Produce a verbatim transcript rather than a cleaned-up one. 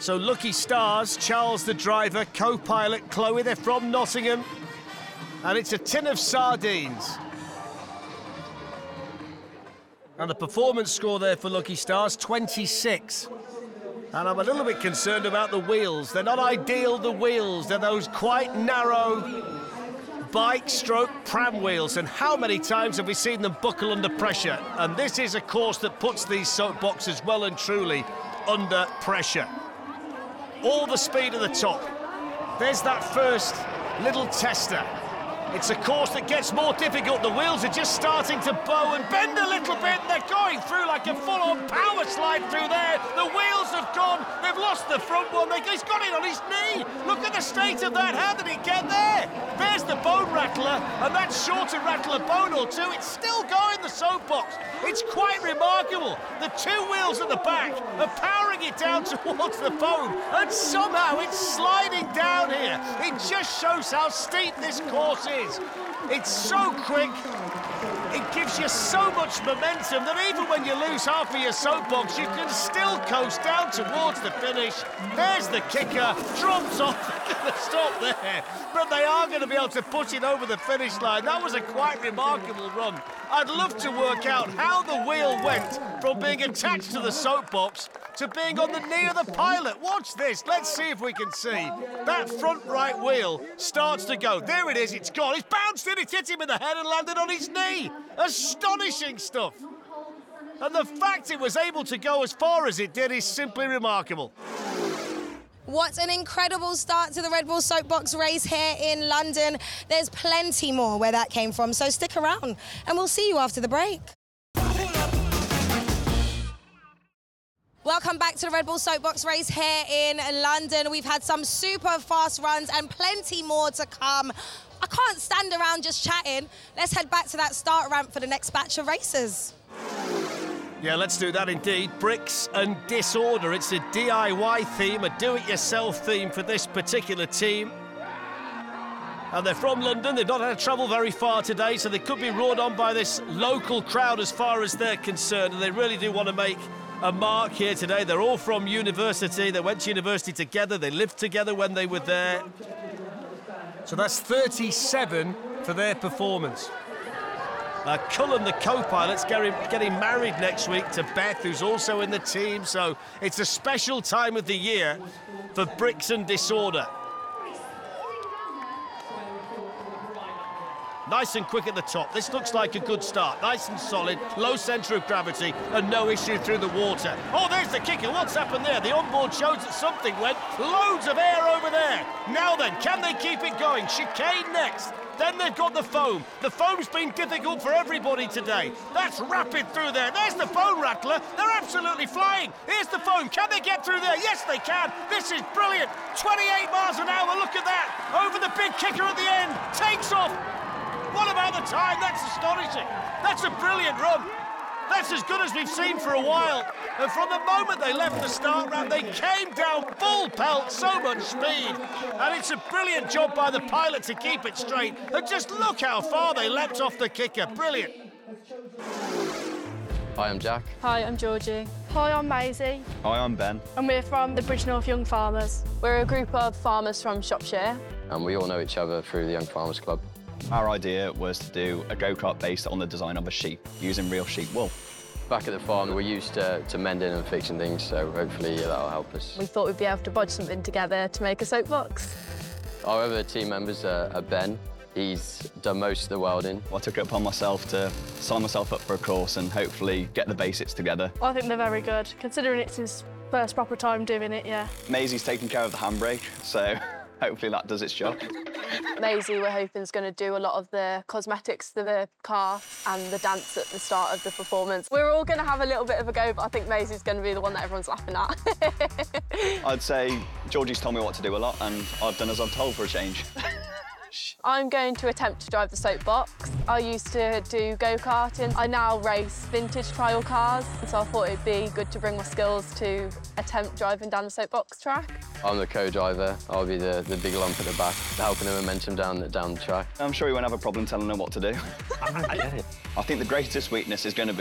So Lucky Stars, Charles the driver, co-pilot Chloe, they're from Nottingham. And it's a tin of sardines. And the performance score there for Lucky Stars, twenty-six. And I'm a little bit concerned about the wheels. They're not ideal, the wheels. They're those quite narrow bike stroke pram wheels. And how many times have we seen them buckle under pressure? And this is a course that puts these soapboxes well and truly under pressure. All the speed at the top. There's that first little tester. It's a course that gets more difficult. The wheels are just starting to bow and bend a little bit. They're going through like a full-on power slide through there. The wheels have gone. They've lost the front one. They, he's got it on his knee. Look at the state of that. How did he get there? There's the bone rattler, and that's sure to rattle a bone or two. It's still going, the soapbox. It's quite remarkable. The two wheels at the back are powering it down towards the foam, and somehow it's sliding down here. It just shows how steep this course is. It's so quick, it gives you so much momentum that even when you lose half of your soapbox, you can still coast down towards the finish. There's the kicker, drops off, they're going to stop there, but they are going to be able to push it over the finish line. That was a quite remarkable run. I'd love to work out how the wheel went from being attached to the soapbox to being on the knee of the pilot. Watch this. Let's see if we can see. That front right wheel starts to go. There it is. It's gone. It's bounced in. It hit him in the head and landed on his knee. Astonishing stuff. And the fact it was able to go as far as it did is simply remarkable. What an incredible start to the Red Bull Soapbox race here in London. There's plenty more where that came from, so stick around and we'll see you after the break. Welcome back to the Red Bull Soapbox race here in London. We've had some super fast runs and plenty more to come. I can't stand around just chatting. Let's head back to that start ramp for the next batch of racers. Yeah, let's do that indeed. Bricks and Disorder. It's a D I Y theme, a do-it-yourself theme for this particular team. And they're from London. They've not had to travel very far today, so they could be roared on by this local crowd as far as they're concerned. And they really do want to make a mark here today. They're all from university. They went to university together. They lived together when they were there. So that's thirty-seven for their performance. Uh, Cullen, the co-pilot's getting, getting married next week to Beth, who's also in the team. So it's a special time of the year for Bricks and Disorder. Nice and quick at the top. This looks like a good start. Nice and solid, low centre of gravity, and no issue through the water. Oh, there's the kicker. What's happened there? The onboard shows that something went. Loads of air over there. Now then, can they keep it going? Chicane next. Then they've got the foam. The foam's been difficult for everybody today. That's rapid through there. There's the foam rattler. They're absolutely flying. Here's the foam. Can they get through there? Yes, they can. This is brilliant. twenty-eight miles an hour. Look at that. Over the big kicker at the end. Takes off. What about the time? That's astonishing. That's a brilliant run. That's as good as we've seen for a while. And from the moment they left the start ramp, they came down full pelt, so much speed. And it's a brilliant job by the pilot to keep it straight. And just look how far they leapt off the kicker. Brilliant. Hi, I'm Jack. Hi, I'm Georgie. Hi, I'm Maisie. Hi, I'm Ben. And we're from the Bridgnorth Young Farmers. We're a group of farmers from Shropshire. And we all know each other through the Young Farmers Club. Our idea was to do a go-kart based on the design of a sheep, using real sheep wool. Back at the farm, we're used to, to mending and fixing things, so hopefully yeah, that'll help us. We thought we'd be able to bodge something together to make a soapbox. Our other team members are, are Ben. He's done most of the welding. I took it upon myself to sign myself up for a course and hopefully get the basics together. I think they're very good, considering it's his first proper time doing it, yeah. Maisie's taking care of the handbrake, so hopefully that does its job. Maisie, we're hoping, is going to do a lot of the cosmetics to the car and the dance at the start of the performance. We're all going to have a little bit of a go, but I think Maisie's going to be the one that everyone's laughing at. I'd say Georgie's told me what to do a lot, and I've done as I'm told for a change. I'm going to attempt to drive the soapbox. I used to do go-karting. I now race vintage trial cars, so I thought it'd be good to bring my skills to attempt driving down the soapbox track. I'm the co-driver. I'll be the, the big lump at the back, helping the momentum down, down the track. I'm sure he won't have a problem telling them what to do. I get it. I think the greatest weakness is going to be